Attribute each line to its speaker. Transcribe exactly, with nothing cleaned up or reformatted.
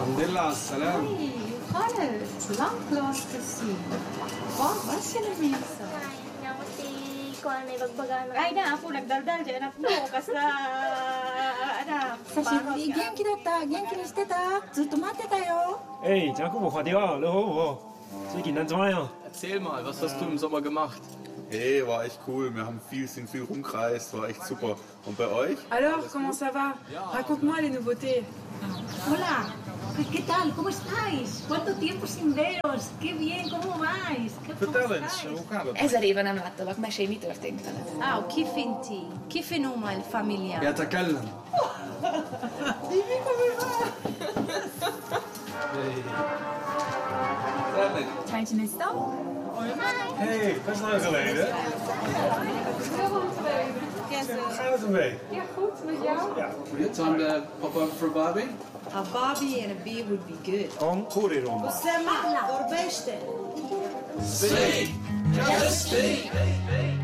Speaker 1: الحمد لله على السلامة.
Speaker 2: خالد long lost to see. Wow, what's your name? Ay na, ako nagdaldal dyan anak mo kasi anak.
Speaker 3: Sashi, genki datta? Genki ni shite ta? Zutto matte ta yo.
Speaker 4: Hey, Jacobo, war dir auch? Hallo, Sigi, dann zwei.
Speaker 1: Erzähl mal, was hast du im Sommer gemacht?
Speaker 5: Hey, war echt cool. Wir haben viel, sind viel rumgereist, war echt super. Und bei euch?
Speaker 6: Alors, comment ça va? Raconte-moi les nouveautés.
Speaker 3: Hola, ¿qué tal? ¿Cómo estáis? ¿Cuánto tiempo sin veros? ¡Qué bien! ¿Cómo vais?
Speaker 1: Vertel eens, hoe gaat het?
Speaker 7: Ezer éve nem láttalak, mesélj, mi történt veled?
Speaker 2: Ah, كيف انتي؟ كيف نوم الفاميليا؟
Speaker 1: يتكلم.
Speaker 3: Tijdje in stad?
Speaker 4: Hey, best lang geleden. Hoe gaat het ermee?
Speaker 6: Ja, goed, met jou?
Speaker 4: Ja.
Speaker 1: Time to pop up for Bobby?
Speaker 8: A Bobby and a beer would be good.
Speaker 4: Kom, gooi erom.
Speaker 8: Sema, vorbește!
Speaker 1: Stay! Just stay!